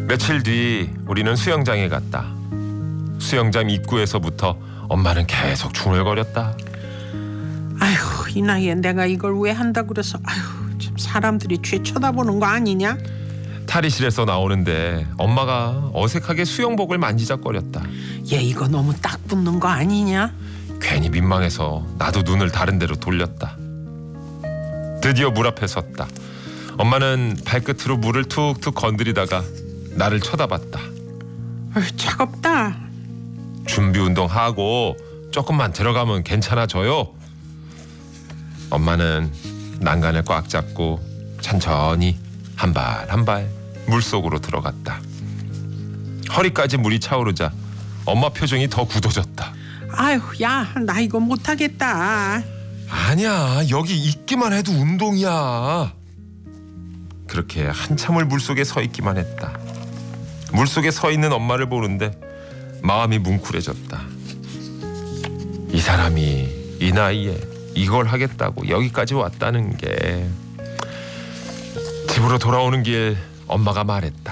며칠 뒤 우리는 수영장에 갔다. 수영장 입구에서부터 엄마는 계속 중얼거렸다. 아휴, 이 나이에 내가 이걸 왜 한다 그래서 아휴, 참 사람들이 죄 쳐다보는 거 아니냐? 탈의실에서 나오는데 엄마가 어색하게 수영복을 만지작거렸다. 얘 이거 너무 딱 붙는 거 아니냐? 괜히 민망해서 나도 눈을 다른 데로 돌렸다. 드디어 물 앞에 섰다. 엄마는 발끝으로 물을 툭툭 건드리다가 나를 쳐다봤다. 아휴, 차갑다. 준비 운동하고 조금만 들어가면 괜찮아져요. 엄마는 난간을 꽉 잡고 천천히 한 발 한 발 물속으로 들어갔다. 허리까지 물이 차오르자 엄마 표정이 더 굳어졌다. 아휴, 야, 나 이거 못하겠다. 아니야, 여기 있기만 해도 운동이야. 그렇게 한참을 물속에 서 있기만 했다. 물속에 서 있는 엄마를 보는데 마음이 뭉클해졌다. 이 사람이 이 나이에 이걸 하겠다고 여기까지 왔다는 게. 집으로 돌아오는 길 엄마가 말했다.